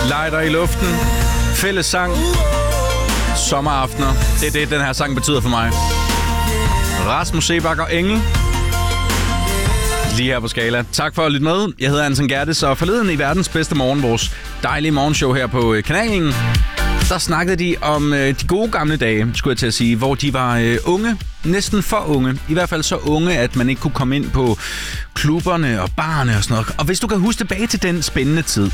Lighter i luften. Fælles sang. Sommeraftener. Det er det, den her sang betyder for mig. Rasmus Seebach og Engel. Lige her på Skala. Tak for at lytte med. Jeg hedder Anton Gerdes, og forleden i Verdens Bedste Morgen, vores dejlige morgenshow her på kanalen, der snakkede de om de gode gamle dage, skulle jeg til at sige, hvor de var unge, næsten for unge. I hvert fald så unge, at man ikke kunne komme ind på klubberne og barne og sådan noget. Og hvis du kan huske tilbage til den spændende tid,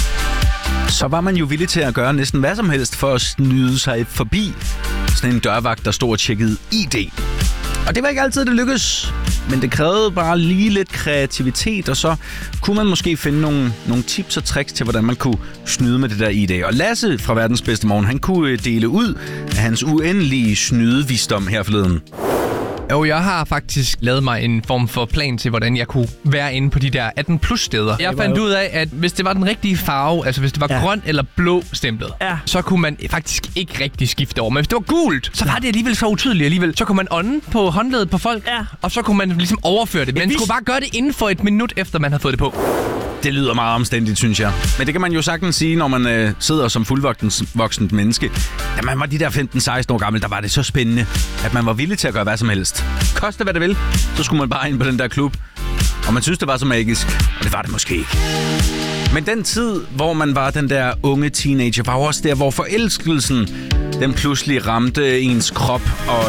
så var man jo villig til at gøre næsten hvad som helst for at snyde sig forbi sådan en dørvagt, der stod og tjekkede ID. Og det var ikke altid, det lykkedes, men det krævede bare lige lidt kreativitet, og så kunne man måske finde nogle tips og tricks til, hvordan man kunne snyde med det der ID. Og Lasse fra Verdens Bedste Morgen, han kunne dele ud af hans uendelige snydevisdom her forleden. Jo, jeg har faktisk lavet mig en form for plan til, hvordan jeg kunne være inde på de der 18+ steder. Jeg fandt ud af, at hvis det var den rigtige farve, altså hvis det var grøn eller blå stemplet, så kunne man faktisk ikke rigtig skifte over. Men hvis det var gult, så var det alligevel så utydeligt alligevel. Så kunne man ånde på håndledet på folk, og så kunne man ligesom overføre det. Man skulle bare gøre det inden for 1 minut, efter man havde fået det på. Det lyder meget omstændigt, synes jeg. Men det kan man jo sagtens sige, når man sidder som fuldvoksent menneske. Da man var de der 15-16 år gammel, der var det så spændende, at man var villig til at gøre hvad som helst. Koste hvad det vil, så skulle man bare ind på den der klub. Og man synes, det var så magisk. Og det var det måske ikke. Men den tid, hvor man var den der unge teenager, var også der, hvor forelskelsen, den pludselig ramte ens krop.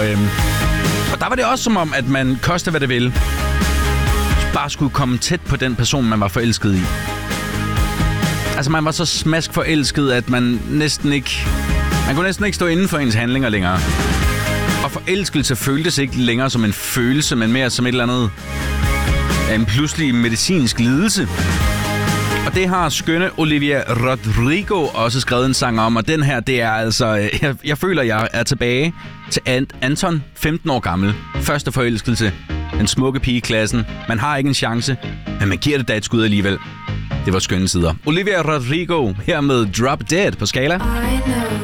Og der var det også som om, at man koste hvad det vil, bare skulle komme tæt på den person, man var forelsket i. Altså, man var så smask forelsket, at man kunne næsten ikke stå inden for ens handlinger længere. Og forelskelse føltes ikke længere som en følelse, men mere som et eller andet en pludselig medicinsk lidelse. Og det har skønne Olivia Rodrigo også skrevet en sang om, og den her, det er altså... Jeg føler, jeg er tilbage til Anton, 15 år gammel. Første forelskelse. Den smukke pige i klassen. Man har ikke en chance, men man giver det da et skud alligevel. Det var skønne sider. Olivia Rodrigo her med Drop Dead på Skala.